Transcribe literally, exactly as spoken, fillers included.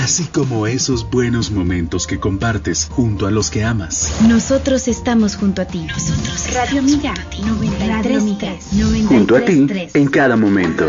así como esos buenos momentos que compartes junto a los que amas. Nosotros estamos junto a ti. Nosotros Radio Amiga noventa y tres punto tres. Junto a ti en cada momento.